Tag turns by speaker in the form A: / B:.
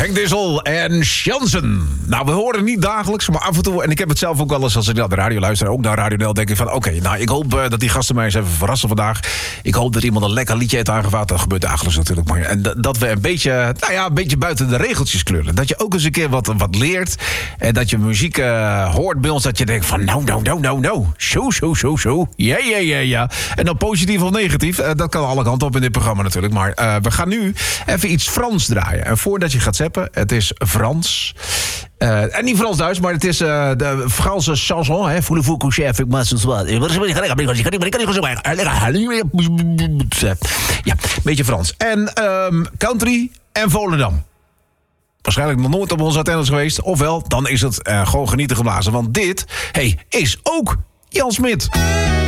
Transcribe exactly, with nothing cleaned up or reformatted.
A: Henk Dissel en Jansen. Nou, we horen niet dagelijks, maar af en toe... en ik heb het zelf ook wel eens als ik naar de radio luister... ook naar Radio Nel, denk ik van... oké, okay, nou, ik hoop uh, dat die gasten mij eens even verrassen vandaag. Ik hoop dat iemand een lekker liedje heeft aangevaard. Dat gebeurt dagelijks natuurlijk. Maar, en d- dat we een beetje, nou ja, een beetje buiten de regeltjes kleuren. Dat je ook eens een keer wat, wat leert. En dat je muziek uh, hoort bij ons. Dat je denkt van, nou, nou, nou, nou, nou. Zo, zo, zo, zo. Ja, ja, ja, ja. En dan positief of negatief. Uh, dat kan alle kanten op in dit programma natuurlijk. Maar uh, we gaan nu even iets Frans draaien. En voordat je gaat zappen, het is Frans. Uh, en niet Frans-Duits, maar het is uh, de Franse chanson. Hè? Voulez-vous coucher avec moi ce soir? Ja, een beetje Frans. En um, country en Volendam. Waarschijnlijk nog nooit op onze antennes geweest. Ofwel, dan is het uh, gewoon genieten geblazen. Want dit, hey, is ook Jan Smit.